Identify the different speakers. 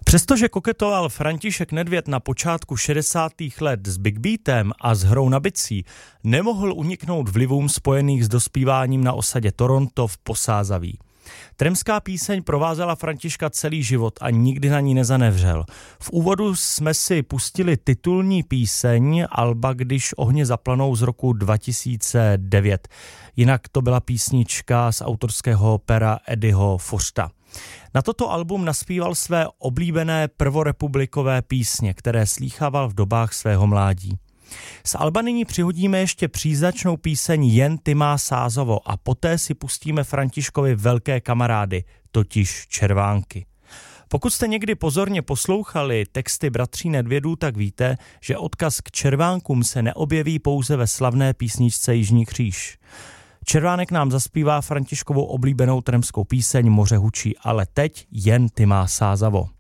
Speaker 1: Přestože koketoval František Nedvěd na počátku 60. let s Big Beatem a s hrou na bicí, nemohl uniknout vlivům spojených s dospíváním na osadě Toronto v Posázaví. Tremská píseň provázela Františka celý život a nikdy na ní nezanevřel. V úvodu jsme si pustili titulní píseň alba Když ohně zaplanou z roku 2009. Jinak to byla písnička z autorského pera Eddieho Forsta. Na toto album naspíval své oblíbené prvorepublikové písně, které slýchával v dobách svého mládí. Z alba nyní přihodíme ještě příznačnou píseň Jen ty má Sázovo a poté si pustíme Františkovi velké kamarády, totiž Červánky. Pokud jste někdy pozorně poslouchali texty bratří Nedvědů, tak víte, že odkaz k Červánkům se neobjeví pouze ve slavné písničce Jižní kříž. Červánek nám zaspívá Františkovou oblíbenou tremskou píseň Moře hučí, ale teď Jen ty má Sázavo.